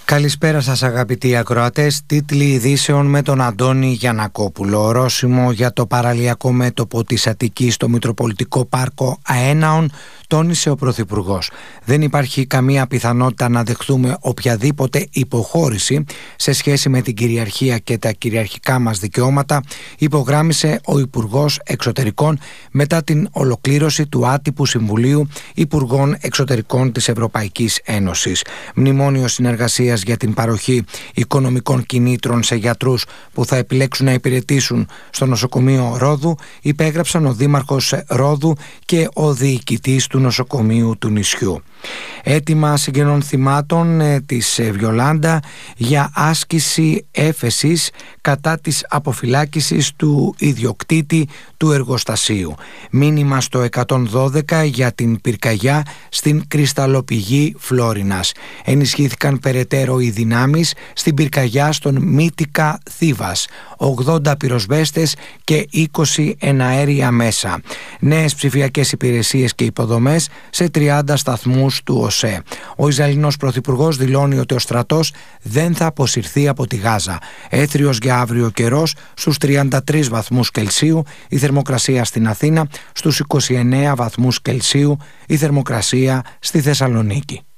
Καλησπέρα σας αγαπητοί ακροατές. Τίτλοι ειδήσεων με τον Αντώνη Γιαννακόπουλο. Ορόσημο για το παραλιακό μέτωπο της Αττικής στο Μητροπολιτικό Πάρκο Αέναων, τόνισε ο Πρωθυπουργός. Δεν υπάρχει καμία πιθανότητα να δεχθούμε οποιαδήποτε υποχώρηση σε σχέση με την κυριαρχία και τα κυριαρχικά μας δικαιώματα, υπογράμμισε ο Υπουργός Εξωτερικών μετά την ολοκλήρωση του άτυπου Συμβουλίου Υπουργών Εξωτερικών της Ευρωπαϊκής Ένωσης. Μνημόνιο συνεργασίας για την παροχή οικονομικών κινήτρων σε γιατρούς που θα επιλέξουν να υπηρετήσουν στο νοσοκομείο Ρόδου υπέγραψαν ο Δήμαρχος Ρόδου και ο διοικητής του νοσοκομείου του νησιού. Έτοιμα συγγενών θυμάτων της Βιολάντα για άσκηση έφεσης κατά της αποφυλάκησης του ιδιοκτήτη του εργοστασίου. Μήνυμα στο 112 για την πυρκαγιά στην κρυσταλλοπηγή Φλόρινας. Ενισχύθηκαν περαιτέρω οι δυνάμεις στην πυρκαγιά στον Μύτικα Θήβας. 80 πυροσβέστες και 20 εναέρια μέσα. Νέες ψηφιακές υπηρεσίες και υποδομές σε 30 σταθμούς του ΟΣΕ. Ο Ισραηλινός Πρωθυπουργός δηλώνει ότι ο στρατός δεν θα αποσυρθεί από τη Γάζα. Έθριος για αύριο καιρός στους 33 βαθμούς Κελσίου, η θερμοκρασία στην Αθήνα, στους 29 βαθμούς Κελσίου η θερμοκρασία στη Θεσσαλονίκη.